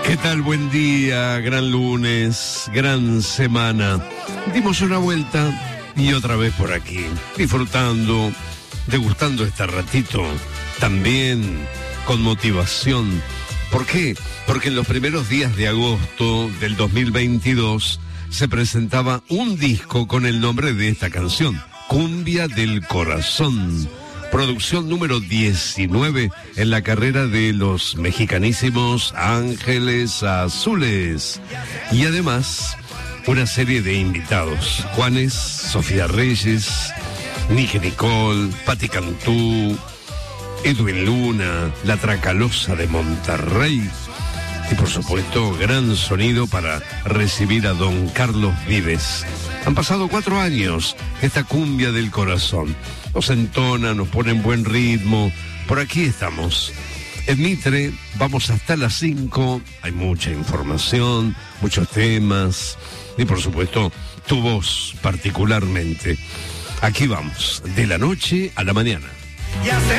¿Qué tal? Buen día, gran lunes, gran semana. Dimos una vuelta y otra vez por aquí, disfrutando, degustando este ratito, también con motivación. ¿Por qué? Porque en los primeros días de agosto del 2022 se presentaba un disco con el nombre de esta canción, Cumbia del Corazón. Producción número 19 en la carrera de los mexicanísimos Ángeles Azules. Y además, una serie de invitados. Juanes, Sofía Reyes, Nicky Nicole, Patti Cantú, Edwin Luna, La Tracalosa de Monterrey. Y por supuesto, gran sonido para recibir a don Carlos Vives. Han pasado 4 años, esta Cumbia del Corazón. Nos entona, nos pone en buen ritmo. Por aquí estamos. En Mitre vamos hasta las 5. Hay mucha información, muchos temas. Y por supuesto, tu voz particularmente. Aquí vamos, de la noche a la mañana.